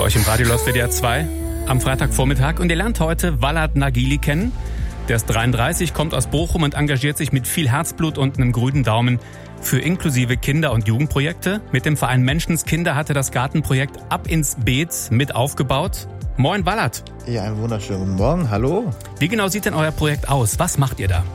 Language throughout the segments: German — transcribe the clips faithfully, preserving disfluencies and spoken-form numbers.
bei euch im Radio Los W D R zwei am Freitagvormittag. Und ihr lernt heute Walad Nagili kennen. Der ist dreiunddreißig, kommt aus Bochum und engagiert sich mit viel Herzblut und einem grünen Daumen für inklusive Kinder- und Jugendprojekte. Mit dem Verein Menschenskinder hat er das Gartenprojekt Ab ins Beet mit aufgebaut. Moin Walad. Ja, einen wunderschönen guten Morgen, hallo. Wie genau sieht denn euer Projekt aus? Was macht ihr da?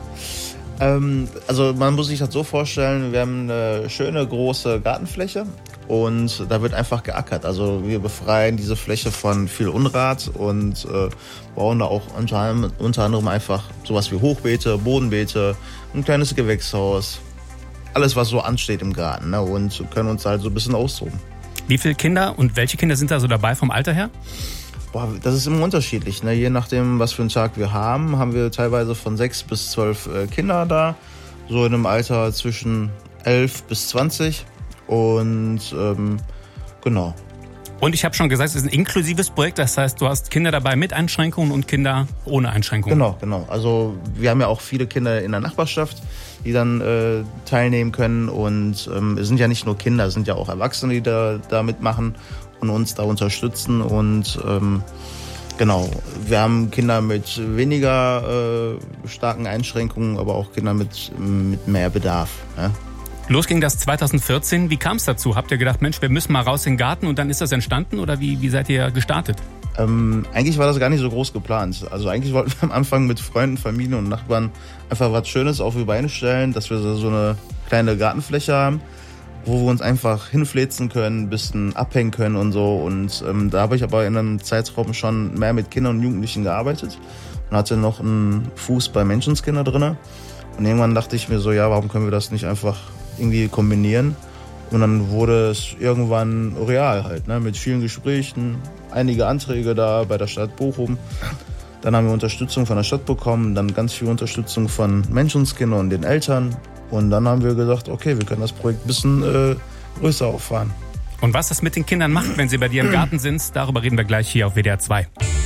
Ähm, also man muss sich das so vorstellen, wir haben eine schöne große Gartenfläche und da wird einfach geackert. Also wir befreien diese Fläche von viel Unrat und äh, bauen da auch unter, unter anderem einfach sowas wie Hochbeete, Bodenbeete, ein kleines Gewächshaus. Alles, was so ansteht im Garten, ne? Und können uns halt so ein bisschen austoben. Wie viele Kinder und welche Kinder sind da so dabei vom Alter her? Boah, das ist immer unterschiedlich, ne? Je nachdem, was für einen Tag wir haben, haben wir teilweise von sechs bis zwölf äh, Kinder da. So in einem Alter zwischen elf bis zwanzig. Und ähm, genau. Und ich habe schon gesagt, es ist ein inklusives Projekt. Das heißt, du hast Kinder dabei mit Einschränkungen und Kinder ohne Einschränkungen. Genau, genau. Also wir haben ja auch viele Kinder in der Nachbarschaft, die dann äh, teilnehmen können. Und ähm, es sind ja nicht nur Kinder, es sind ja auch Erwachsene, die da, da mitmachen und uns da unterstützen. Und ähm, genau, wir haben Kinder mit weniger äh, starken Einschränkungen, aber auch Kinder mit, mit mehr Bedarf. Ja? Los ging das zweitausendvierzehn. Wie kam es dazu? Habt ihr gedacht, Mensch, wir müssen mal raus in den Garten und dann ist das entstanden? Oder wie, wie seid ihr gestartet? Ähm, eigentlich war das gar nicht so groß geplant. Also eigentlich wollten wir am Anfang mit Freunden, Familie und Nachbarn einfach was Schönes auf die Beine stellen, dass wir so eine kleine Gartenfläche haben, wo wir uns einfach hinfläzen können, ein bisschen abhängen können und so. Und ähm, da habe ich aber in einem Zeitraum schon mehr mit Kindern und Jugendlichen gearbeitet und hatte noch einen Fuß bei Menschenskinder drin. Und irgendwann dachte ich mir so, ja, warum können wir das nicht einfach irgendwie kombinieren? Und dann wurde es irgendwann real halt, ne? Mit vielen Gesprächen, einige Anträge da bei der Stadt Bochum. Dann haben wir Unterstützung von der Stadt bekommen, dann ganz viel Unterstützung von Menschenskinder und den Eltern. Und dann haben wir gesagt, okay, wir können das Projekt ein bisschen äh, größer auffahren. Und was das mit den Kindern macht, wenn sie bei dir im Garten sind, darüber reden wir gleich hier auf W D R zwei.